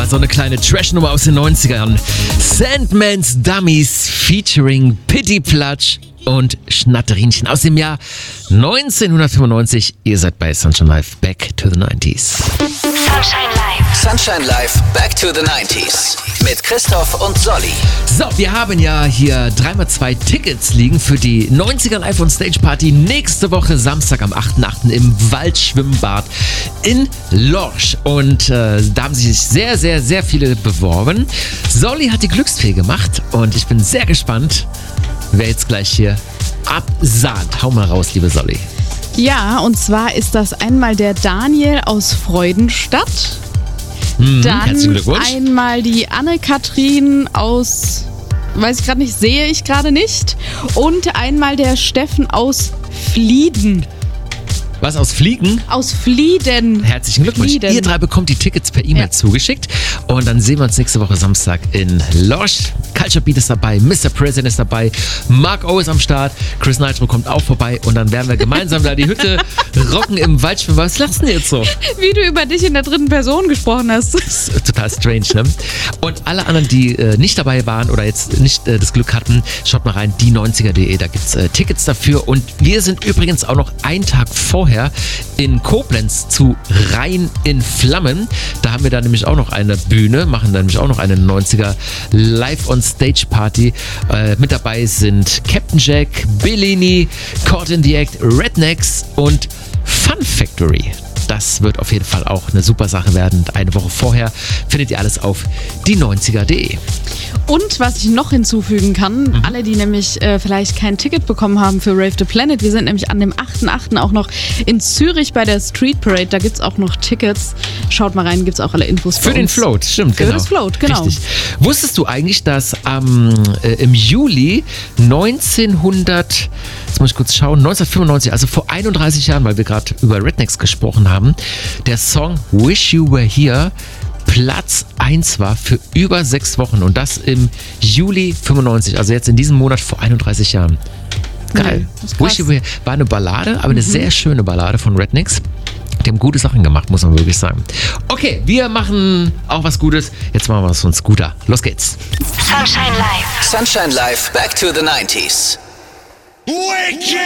so eine kleine Trash-Nummer aus den 90ern. Sandman's Dummies featuring Pitti Platsch und Schnatterinchen aus dem Jahr 1995. Ihr seid bei Sunshine Live, Back to the 90s. Sunshine Live. Sunshine Live, Back to the 90s. Mit Christoph und Solly. So, wir haben ja hier 3x2 Tickets liegen für die 90er Live on Stage Party nächste Woche Samstag am 8.8. im Waldschwimmbad in Lorsch. Und da haben sich sehr, sehr, sehr viele beworben. Solly hat die Glücksfee gemacht und ich bin sehr gespannt, wer jetzt gleich hier absahnt. Hau mal raus, liebe Solly. Ja, und zwar ist das einmal der Daniel aus Freudenstadt. Dann herzlichen Glückwunsch. einmal die Anne-Kathrin aus, weiß ich gerade nicht, sehe ich gerade nicht. Und einmal der Steffen aus Flieden. Was, aus Fliegen? Aus Flieden. Herzlichen Glückwunsch. Flieden. Ihr drei bekommt die Tickets per E-Mail zugeschickt. Und dann sehen wir uns nächste Woche Samstag in Lorsch. Culture Beat ist dabei, Mr. President ist dabei, Mark O ist am Start, Chris Nitro kommt auch vorbei und dann werden wir gemeinsam da die Hütte rocken im Waldschwimmbad. Was lachst du denn jetzt so? Wie du über dich in der dritten Person gesprochen hast. Das ist total strange, ne? Und alle anderen, die nicht dabei waren oder jetzt nicht das Glück hatten, schaut mal rein, die90er.de, da gibt's Tickets dafür. Und wir sind übrigens auch noch einen Tag vorher in Koblenz zu Rhein in Flammen. Da haben wir da nämlich auch noch eine Bühne, machen da nämlich auch noch eine 90er Live on Stage Party. Mit dabei sind Captain Jack, Bellini, Caught in the Act, Rednecks und Fun Factory. Das wird auf jeden Fall auch eine super Sache werden. Eine Woche vorher findet ihr alles auf die90er.de. Und was ich noch hinzufügen kann, alle, die nämlich vielleicht kein Ticket bekommen haben für Rave the Planet, wir sind nämlich an dem 8.8. auch noch in Zürich bei der Street Parade. Da gibt es auch noch Tickets. Schaut mal rein, gibt es auch alle Infos für den Float, stimmt. Für das Float, genau. Richtig. Wusstest du eigentlich, dass im Juli 1995, also vor 31 Jahren, weil wir gerade über Rednecks gesprochen haben, der Song Wish You Were Here Platz 1 war für über 6 Wochen und das im Juli 95, also jetzt in diesem Monat vor 31 Jahren. Geil. Wish You Were Here war eine Ballade, aber eine sehr schöne Ballade von Rednecks. Die haben gute Sachen gemacht, muss man wirklich sagen. Okay, wir machen auch was Gutes. Jetzt machen wir es uns guter. Los geht's. Sunshine Live. Sunshine Live, Back to the 90s. Wicked!